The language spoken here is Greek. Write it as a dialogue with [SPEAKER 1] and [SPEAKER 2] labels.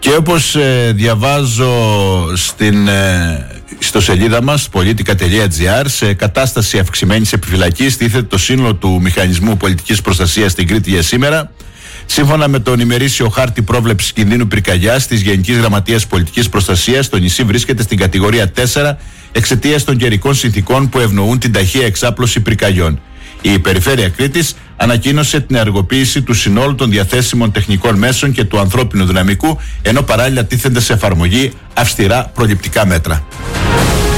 [SPEAKER 1] Και όπως διαβάζω στην ιστοσελίδα μας politica.gr, σε κατάσταση αυξημένης επιφυλακής τίθεται το σύνολο του Μηχανισμού Πολιτικής Προστασίας στην Κρήτη για σήμερα. Σύμφωνα με τον ημερήσιο χάρτη πρόβλεψης κινδύνου πυρκαγιάς της Γενικής Γραμματείας Πολιτικής Προστασίας, το νησί βρίσκεται στην κατηγορία 4 εξαιτίας των καιρικών συνθηκών που ευνοούν την ταχεία εξάπλωση πυρκαγιών. Η Περιφέρεια Κρήτης ανακοίνωσε την ενεργοποίηση του συνόλου των διαθέσιμων τεχνικών μέσων και του ανθρώπινου δυναμικού, ενώ παράλληλα τίθενται σε εφαρμογή αυστηρά προληπτικά μέτρα.